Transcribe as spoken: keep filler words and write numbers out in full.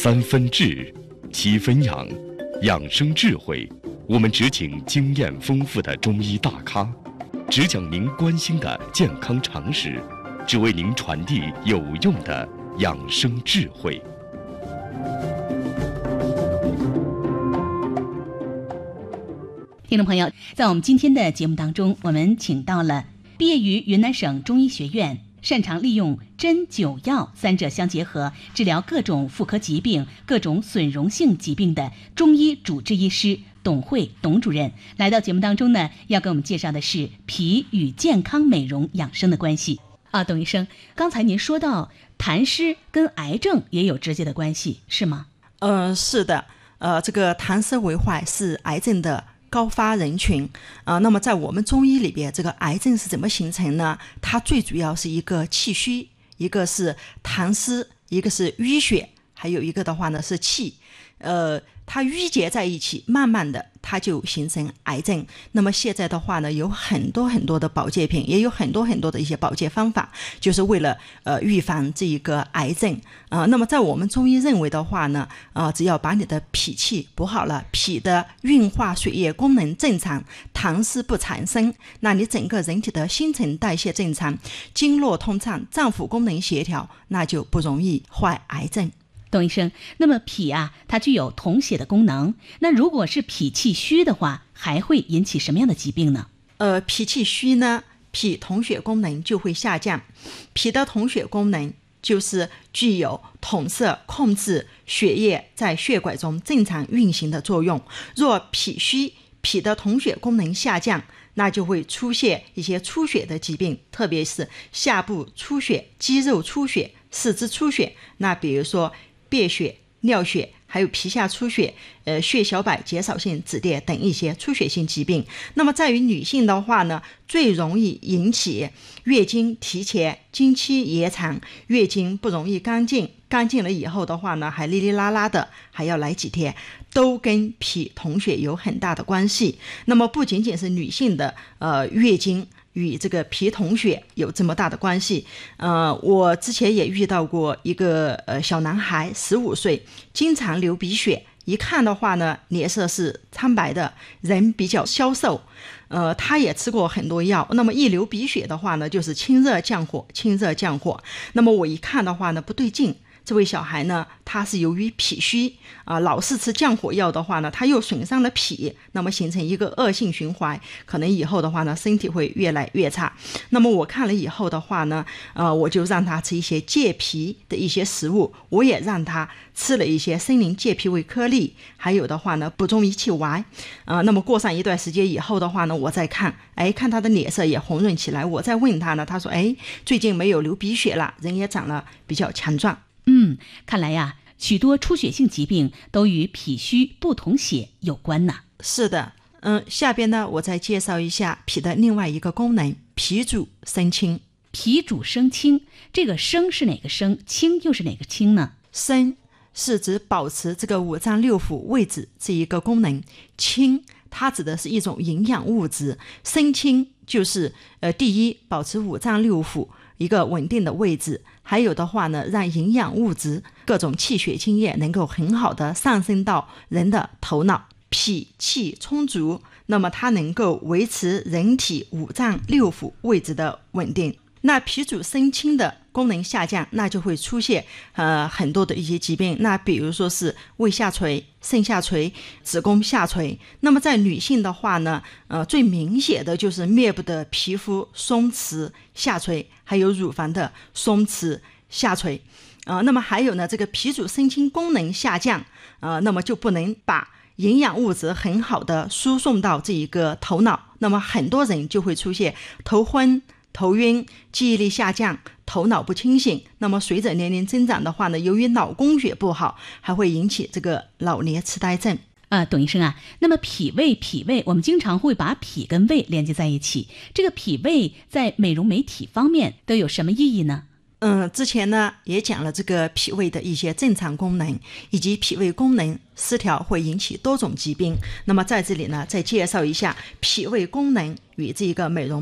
三分治，七分养，养生智慧，我们只请经验丰富的中医大咖，只讲您关心的健康常识，只为您传递有用的养生智慧。 听众朋友，在我们今天的节目当中，我们请到了毕业于云南省中医学院，擅长利用针灸药三者相结合治疗各种妇科疾病、各种损溶性疾病的中医主治医师董慧董主任来到节目当中呢，要给我们介绍的是脾与健康美容养生的关系啊。董医生，刚才您说到痰湿跟癌症也有直接的关系，是吗？ 呃，是的，呃，这个痰湿为患是癌症的高发人群啊、呃，那么在我们中医里边，这个癌症是怎么形成呢？它最主要是一个气虚，一个是痰湿，一个是淤血，还有一个的话呢是气，呃，它淤结在一起，慢慢的它就形成癌症。那么现在的话呢，有很多很多的保健品，也有很多很多的一些保健方法，就是为了呃预防这一个癌症啊、呃。那么在我们中医认为的话呢，啊、呃，只要把你的脾气补好了，脾的运化血液功能正常，痰湿不产生，那你整个人体的新陈代谢正常，经络通畅，脏腑功能协调，那就不容易患癌症。 董医生，那么脾啊，它具有统血的功能，那如果是脾气虚的话，还会引起什么样的疾病呢？ 呃，脾气虚呢，脾统血功能就会下降。脾的统血功能就是具有统摄、控制血液在血管中正常运行的作用。若脾虚，脾的统血功能下降，那就会出现一些出血的疾病，特别是下部出血、肌肉出血、四肢出血。那比如说便血、尿血，还有皮下出血、呃血小板减少性紫癜等一些出血性疾病。那么在于女性的话呢，最容易引起月经提前、经期延长、月经不容易干净，干净了以后的话呢，还哩哩啦啦的，还要来几天，都跟脾统血有很大的关系。那么不仅仅是女性的呃月经与这个脾统血有这么大的关系，呃，我之前也遇到过一个呃小男孩，十五岁，经常流鼻血，一看的话呢，脸色是苍白的，人比较消瘦，呃，他也吃过很多药，那么一流鼻血的话呢，就是清热降火，清热降火。那么我一看的话呢，不对劲。这位小孩呢，他是由于脾虚啊、呃，老是吃降火药的话呢，他又损伤了脾，那么形成一个恶性循环，可能以后的话呢，身体会越来越差。那么我看了以后的话呢，呃，我就让他吃一些健脾的一些食物，我也让他吃了一些森林健脾胃颗粒，还有的话呢，补中益气丸。呃，那么过上一段时间以后的话呢，我再看，哎，看他的脸色也红润起来，我再问他呢，他说，哎，最近没有流鼻血了，人也长了比较强壮。 嗯，看来呀，许多出血性疾病都与脾虚不统血有关呢。 是的，嗯，下边呢，我再介绍一下脾的另外一个功能，脾主生清。 脾主生清，这个生是哪个生，清又是哪个清呢？ 生是指保持这个五脏六腑位置这一个功能，清它指的是一种营养物质，生清就是呃，第一，保持五脏六腑一个稳定的位置，还有的话呢，让营养物质各种气血津液能够很好的上升到人的头脑。脾气充足，那么它能够维持人体五脏六腑位置的稳定。那脾主生清的功能下降，那就会出现呃很多的一些疾病，那比如说是胃下垂、肾下垂、子宫下垂。那么在女性的话呢，呃最明显的就是面部的皮肤松弛下垂，还有乳房的松弛下垂。呃，那么还有呢，这个脾主生清功能下降，呃，那么就不能把营养物质很好的输送到这一个头脑，那么很多人就会出现头昏、头晕、记忆力下降、头脑不清醒。那么随着年龄增长的话呢，由于脑供血不好，还会引起这个老年痴呆症。 啊，董医生啊，那么脾胃脾胃，我们经常会把脾跟胃连接在一起，这个脾胃在美容美体方面都有什么意义呢？ 嗯，之前呢也讲了这个脾胃的一些正常功能，以及脾胃功能失调会引起多种疾病。那么在这里呢，再介绍一下脾胃功能与这个美容